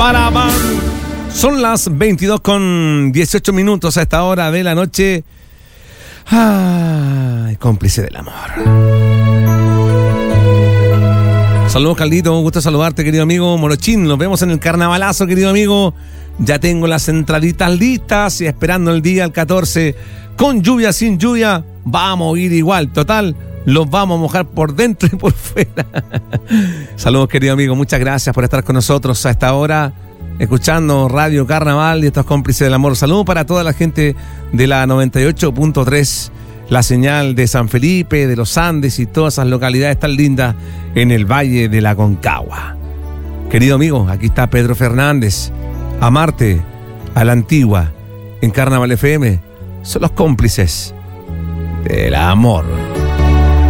Paraban. Son las 22:18 a esta hora de la noche. Ay, cómplice del amor. Saludos, Caldito, un gusto saludarte, querido amigo Morochín. Nos vemos en el carnavalazo, querido amigo. Ya tengo las entraditas listas y esperando el día, el 14. Con lluvia, sin lluvia, vamos a ir igual. Total, los vamos a mojar por dentro y por fuera. Saludos, querido amigo. Muchas gracias por estar con nosotros a esta hora, escuchando Radio Carnaval y estos cómplices del amor. Saludos para toda la gente de la 98.3, la señal de San Felipe, de los Andes y todas esas localidades tan lindas en el Valle de la Concagua. Querido amigo, aquí está Pedro Fernández. Amarte a la antigua en Carnaval FM son los cómplices del amor.